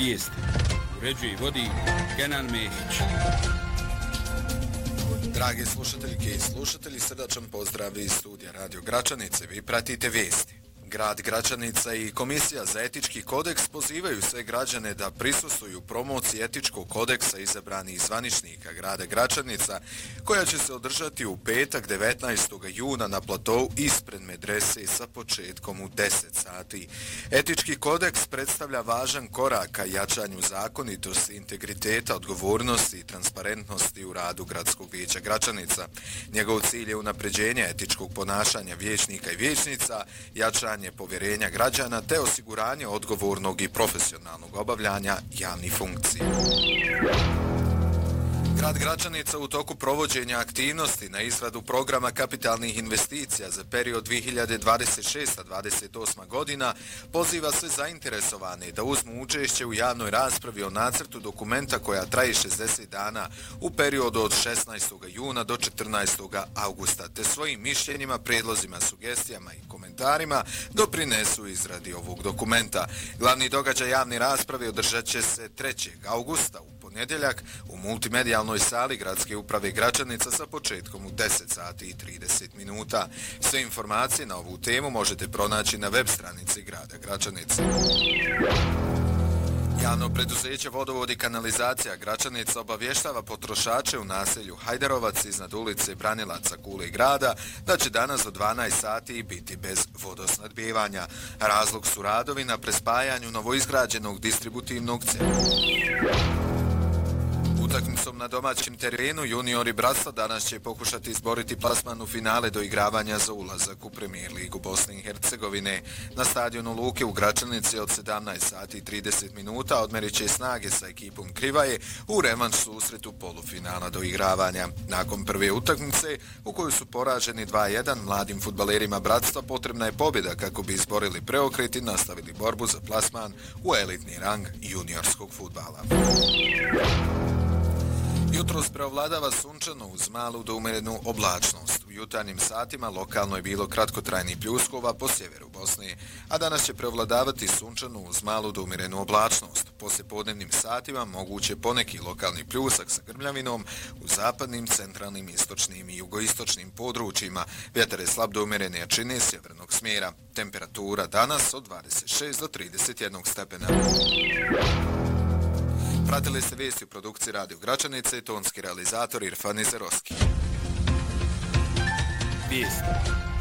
Vijesti. Uređuje i vodi Kenan Mehić. Dragi slušateljke i slušatelji, srdačan pozdrav iz studija Radio Gračanice. Vi pratite vijesti. Grad Gračanica i Komisija za etički kodeks pozivaju sve građane da prisustvuju promociji etičkog kodeksa izabranih zvaničnika grada Gračanica, koja će se održati u petak 19. juna na platovu ispred medrese sa početkom u 10 sati. Etički kodeks predstavlja važan korak ka jačanju zakonitosti, integriteta, odgovornosti i transparentnosti u radu Gradskog vijeća Gračanica. Njegov cilj je unapređenje etičkog ponašanja vijećnika i vijećnica, jačanje povjerenja građana te osiguranje odgovornog i profesionalnog obavljanja javnih funkcija. Grad Gračanica u toku provođenja aktivnosti na izradu programa kapitalnih investicija za period 2026-2028 godina poziva sve zainteresovane da uzmu učešće u javnoj raspravi o nacrtu dokumenta koja traje 60 dana u periodu od 16. juna do 14. augusta, te svojim mišljenjima, prijedlozima, sugestijama i komentarima doprinesu izradi ovog dokumenta. Glavni događaj javne rasprave održat će se 3. augusta u ponedjeljak u multimedijalnoj sali Gradske uprave Gračanica sa početkom u 10 sati i 30 minuta. Sve informacije na ovu temu možete pronaći na web stranici grada Gračanice. Javno preduzeće Vodovod i kanalizacija Gračanica obavještava potrošače u naselju Hajdarovac iznad ulice Branilaca Kule grada da će danas do 12 sati biti bez vodosnadbijevanja. Razlog su radovi na prespajanju novoizgrađenog distributivnog centra. Utakmicom na domaćem terenu juniori Bratstva danas će pokušati izboriti plasman u finale do igravanja za ulazak u Premier ligu Bosne i Hercegovine. Na stadionu Luke u Gračanici od 17 sati i 30 minuta odmerit će snage sa ekipom Krivaje u revanš susretu polufinala do igravanja. Nakon prve utakmice, u kojoj su poraženi 2-1, mladim fudbalerima Bratstva potrebna je pobjeda kako bi izborili preokret i nastavili borbu za plasman u elitni rang juniorskog fudbala. Jutros preovladava sunčano uz malu do umjerenu oblačnost. U jutarnjim satima lokalno je bilo kratkotrajnih pljuskova po sjeveru Bosne, a danas će preovladavati sunčano uz malu do umjerenu oblačnost. Poslijepodnevnim satima moguće poneki lokalni pljusak sa grmljavinom u zapadnim, centralnim, istočnim i jugoistočnim područjima. Vjetar je slab do umjerene jačine sjevernog smjera. Temperatura danas od 26 do 31 stepena. Pratili ste vijesti u produkciji Radio Gračanice i tonski realizator Irfan Izerovski. Vijesti.